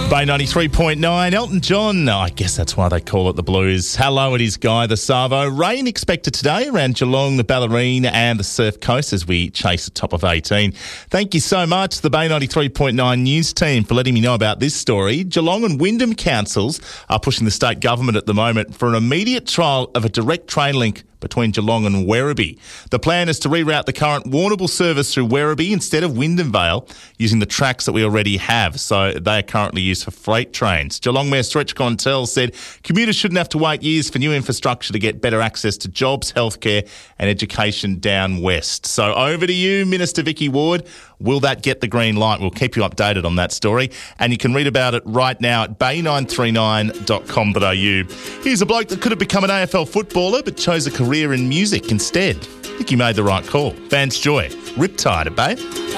Bay 93.9, Elton John. I guess that's why they call it the Blues. Hello, it is Guy the Savo. Rain expected today around Geelong, the Ballerine and the Surf Coast as we chase the top of 18. Thank you so much to the Bay 93.9 news team for letting me know about this story. Geelong and Wyndham councils are pushing the state government at the moment for an immediate trial of a direct train link between Geelong and Werribee. The plan is to reroute the current Warrnambool service through Werribee instead of Wyndham Vale using the tracks that we already have. So they are currently used for freight trains. Geelong Mayor Stretch Gontel said commuters shouldn't have to wait years for new infrastructure to get better access to jobs, healthcare and education down west. So over to you, Minister Vicky Ward. Will that get the green light? We'll keep you updated on that story. And you can read about it right now at bay939.com.au. Here's a bloke that could have become an AFL footballer but chose a career in music instead. I think he made the right call. Vance Joy, Riptide at Bay.